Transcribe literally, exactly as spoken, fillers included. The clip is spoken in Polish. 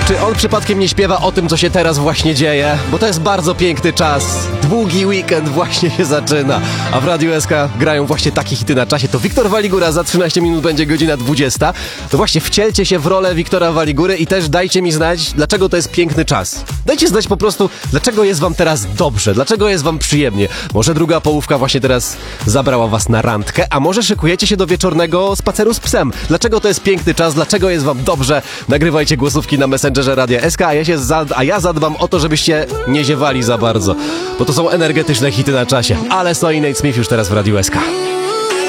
Czy on przypadkiem nie śpiewa o tym, co się teraz właśnie dzieje? Bo to jest bardzo piękny czas. Długi weekend właśnie się zaczyna. A w Radiu S K grają właśnie takie hity na czasie. To Wiktor Waligura, za trzynaście minut będzie godzina dwudziesta. To właśnie wcielcie się w rolę Wiktora Waligury i też dajcie mi znać, dlaczego to jest piękny czas. Dajcie znać po prostu, dlaczego jest wam teraz dobrze, dlaczego jest wam przyjemnie. Może druga połówka właśnie teraz zabrała was na randkę, a może szykujecie się do wieczornego spaceru z psem. Dlaczego to jest piękny czas, dlaczego jest wam dobrze? Nagrywajcie głosówki na Messengerze Radia S K, a ja, się zad- a ja zadbam o to, żebyście nie ziewali za bardzo, bo to są energetyczne hity na czasie. Ale Snow i Nate Smith już teraz w Radiu S K.